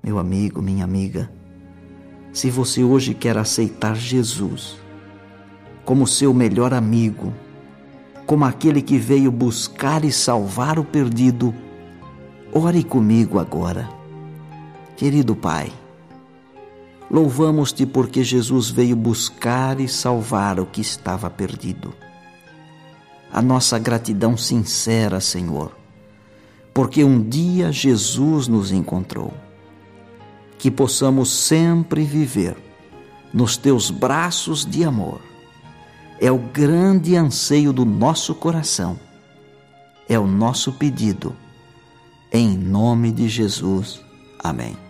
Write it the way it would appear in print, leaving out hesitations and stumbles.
Meu amigo, minha amiga, se você hoje quer aceitar Jesus como seu melhor amigo, como aquele que veio buscar e salvar o perdido, ore comigo agora. Querido Pai, louvamos-te porque Jesus veio buscar e salvar o que estava perdido. A nossa gratidão sincera, Senhor, porque um dia Jesus nos encontrou. Que possamos sempre viver nos teus braços de amor. É o grande anseio do nosso coração. É o nosso pedido. Em nome de Jesus. Amém.